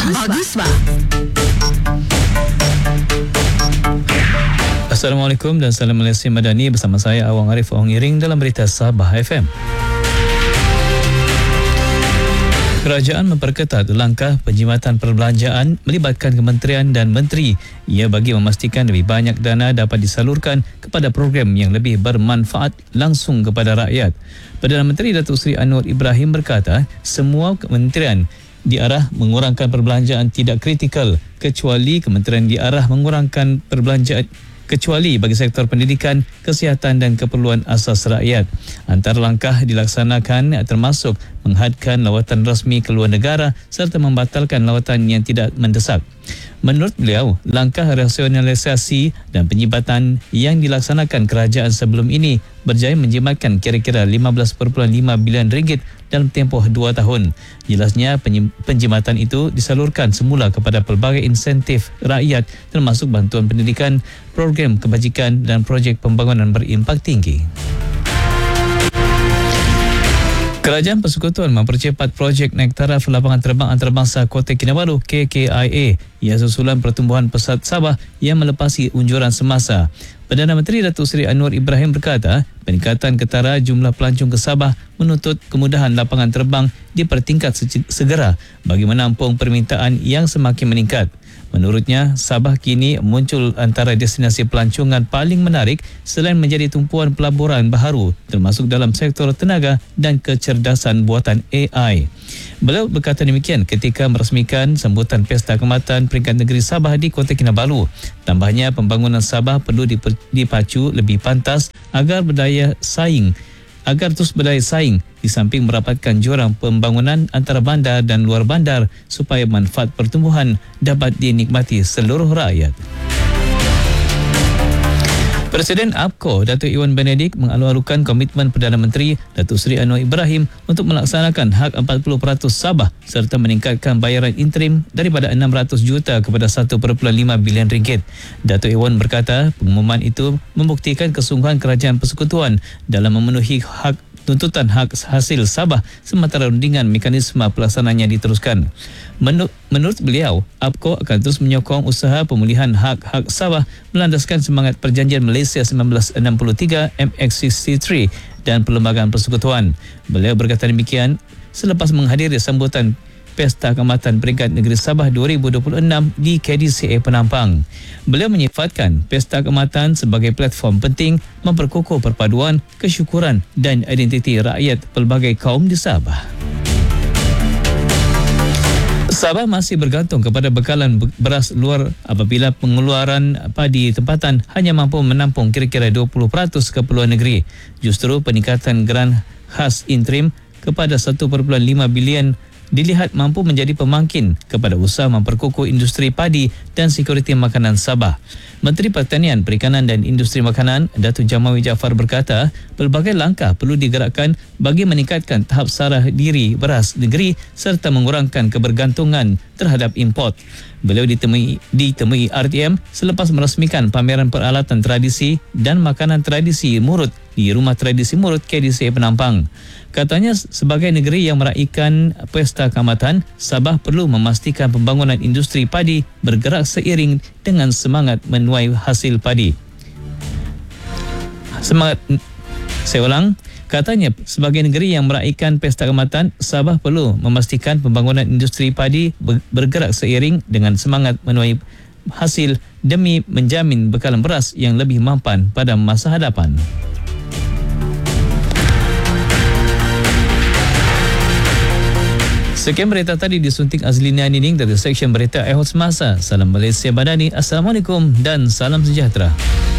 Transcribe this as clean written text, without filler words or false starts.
Baguslah. Assalamualaikum dan salam Malaysia Madani, bersama saya Awang Arif Ong Iring dalam berita Sabah FM. Kerajaan memperketat langkah penjimatan perbelanjaan melibatkan kementerian dan menteri. Ia bagi memastikan lebih banyak dana dapat disalurkan kepada program yang lebih bermanfaat langsung kepada rakyat. Perdana Menteri Datuk Seri Anwar Ibrahim berkata, semua kementerian diarah mengurangkan perbelanjaan tidak kritikal kecuali kementerian diarah mengurangkan perbelanjaan kecuali bagi sektor pendidikan, kesihatan dan keperluan asas rakyat. Antara langkah dilaksanakan termasuk menghadkan lawatan rasmi ke luar negara serta membatalkan lawatan yang tidak mendesak. Menurut beliau, langkah rasionalisasi dan penjimatan yang dilaksanakan kerajaan sebelum ini berjaya menjimatkan kira-kira 15.5 bilion ringgit dalam tempoh 2 tahun. Jelasnya penjimatan itu disalurkan semula kepada pelbagai insentif rakyat termasuk bantuan pendidikan, program kebajikan dan projek pembangunan berimpak tinggi. Kerajaan Persekutuan mempercepat projek naik taraf lapangan terbang antarabangsa Kota Kinabalu KKIA ia susulan pertumbuhan pesat Sabah yang melepasi unjuran semasa. Perdana Menteri Datuk Seri Anwar Ibrahim berkata, peningkatan ketara jumlah pelancong ke Sabah menuntut kemudahan lapangan terbang dipertingkat segera bagi menampung permintaan yang semakin meningkat. Menurutnya, Sabah kini muncul antara destinasi pelancongan paling menarik selain menjadi tumpuan pelaburan baharu termasuk dalam sektor tenaga dan kecerdasan buatan AI. Beliau berkata demikian ketika meresmikan sambutan Pesta Keamatan Peringkat Negeri Sabah di Kota Kinabalu. Tambahnya, pembangunan Sabah perlu dipacu lebih pantas agar terus berdaya saing di samping merapatkan jurang pembangunan antara bandar dan luar bandar supaya manfaat pertumbuhan dapat dinikmati seluruh rakyat. Presiden APCO Datuk Iwan Benedik mengalu-alukan komitmen Perdana Menteri Datuk Seri Anwar Ibrahim untuk melaksanakan hak 40% Sabah serta meningkatkan bayaran interim daripada 600 juta kepada 1.5 bilion ringgit. Datuk Iwan berkata pengumuman itu membuktikan kesungguhan Kerajaan Persekutuan dalam memenuhi tuntutan hak hasil Sabah sementara rundingan mekanisme pelaksananya diteruskan. Menurut beliau, APCO akan terus menyokong usaha pemulihan hak-hak Sabah melandaskan semangat Perjanjian Malaysia 1963 MX63 dan Perlembagaan Persekutuan. Beliau berkata demikian selepas menghadiri sambutan Pesta Keamatan Peringkat Negeri Sabah 2026 di KDCA Penampang. Beliau menyifatkan Pesta Keamatan sebagai platform penting memperkukuh perpaduan, kesyukuran dan identiti rakyat pelbagai kaum di Sabah. Sabah masih bergantung kepada bekalan beras luar apabila pengeluaran padi tempatan hanya mampu menampung kira-kira 20% keperluan negeri. Justru peningkatan geran khas interim kepada 1.5 bilion dilihat mampu menjadi pemangkin kepada usaha memperkukuh industri padi dan sekuriti makanan Sabah. Menteri Pertanian, Perikanan dan Industri Makanan, Datuk Jamawi Jaafar berkata, pelbagai langkah perlu digerakkan bagi meningkatkan tahap sarah diri beras negeri serta mengurangkan kebergantungan terhadap import. Beliau ditemui RTM selepas meresmikan pameran peralatan tradisi dan makanan tradisi Murut di Rumah Tradisi Murut KDCA Penampang. Katanya sebagai negeri yang meraikan Pesta Keamatan, Sabah perlu memastikan pembangunan industri padi bergerak seiring dengan semangat menuai hasil padi. Katanya sebagai negeri yang meraikan Pesta Keamatan, Sabah perlu memastikan pembangunan industri padi bergerak seiring dengan semangat menuai hasil demi menjamin bekalan beras yang lebih mampan pada masa hadapan. Sekian berita tadi disunting Azlina Nining dari Seksyen Berita Ehod Semasa. Salam Malaysia Madani. Assalamualaikum dan salam sejahtera.